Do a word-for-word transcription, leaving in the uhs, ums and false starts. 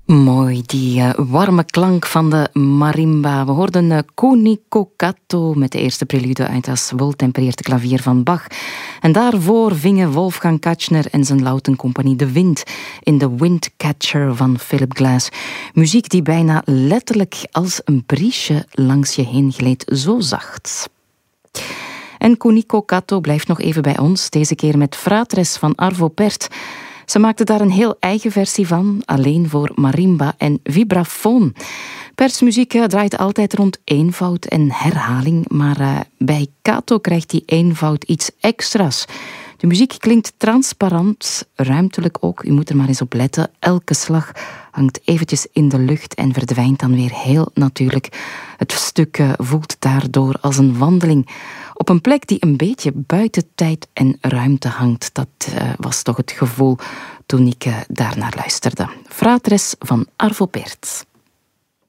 Mooi, die uh, warme klank van de marimba. We hoorden uh, Kuniko Kato met de eerste prelude uit das woltempereerde klavier van Bach. En daarvoor vingen Wolfgang Katchner en zijn Lautencompagnie de wind in The Windcatcher van Philip Glass. Muziek die bijna letterlijk als een briesje langs je heen gleed, zo zacht. En Kuniko Kato blijft nog even bij ons, deze keer met Fratres van Arvo Pärt. Ze maakte daar een heel eigen versie van, alleen voor marimba en vibrafoon. Pärts muziek draait altijd rond eenvoud en herhaling, maar uh, bij Kato krijgt die eenvoud iets extra's. De muziek klinkt transparant, ruimtelijk ook, u moet er maar eens op letten. Elke slag hangt eventjes in de lucht en verdwijnt dan weer heel natuurlijk. Het stuk uh, voelt daardoor als een wandeling op een plek die een beetje buiten tijd en ruimte hangt. Dat uh, was toch het gevoel toen ik uh, daarnaar luisterde. Fratres van Arvo Pärt.